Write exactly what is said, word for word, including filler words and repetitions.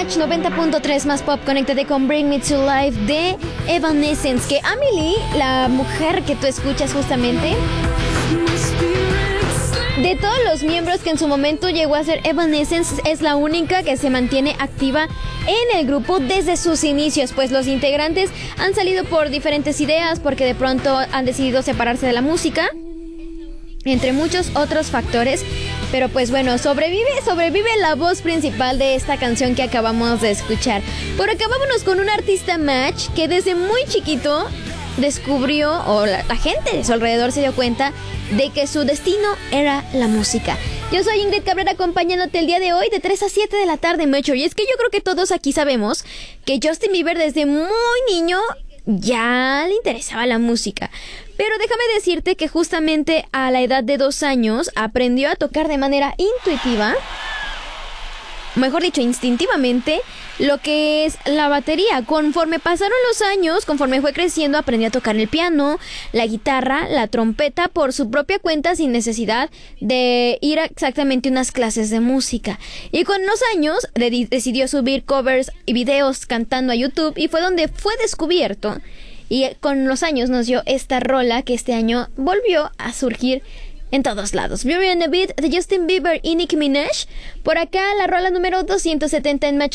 Match noventa punto tres más pop, conéctate con Bring Me to Life de Evanescence, que Amelie, la mujer que tú escuchas justamente, de todos los miembros que en su momento llegó a ser Evanescence, es la única que se mantiene activa en el grupo desde sus inicios, pues los integrantes han salido por diferentes ideas, porque de pronto han decidido separarse de la música, entre muchos otros factores. Pero pues bueno, sobrevive, sobrevive la voz principal de esta canción que acabamos de escuchar. Por acá vámonos con un artista Match que desde muy chiquito descubrió, o la, la gente de su alrededor se dio cuenta de que su destino era la música. Yo soy Ingrid Cabrera, acompañándote el día de hoy de tres a siete de la tarde, Metro. Y es que yo creo que todos aquí sabemos que Justin Bieber desde muy niño ya le interesaba la música. Pero déjame decirte que justamente a la edad de dos años aprendió a tocar de manera intuitiva, mejor dicho, instintivamente, lo que es la batería. Conforme pasaron los años, conforme fue creciendo, aprendió a tocar el piano, la guitarra, la trompeta por su propia cuenta, sin necesidad de ir a exactamente unas clases de música. Y con los años de- decidió subir covers y videos cantando a YouTube, y fue donde fue descubierto. Y con los años nos dio esta rola que este año volvió a surgir en todos lados. Beauty and the Beat de Justin Bieber y Nicki Minaj. Por acá la rola número doscientos setenta en Match